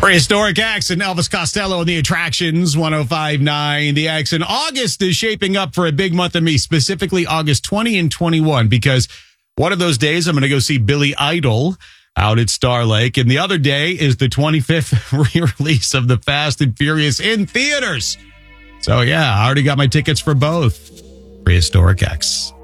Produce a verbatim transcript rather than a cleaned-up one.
Prehistoric X and Elvis Costello and the Attractions, one oh five point nine The X. And August is shaping up for a big month of me, specifically August twentieth and twenty-first, because one of those days I'm going to go see Billy Idol out at Star Lake. And the other day is the twenty-fifth re-release of The Fast and Furious in theaters. So, yeah, I already got my tickets for both. Prehistoric X.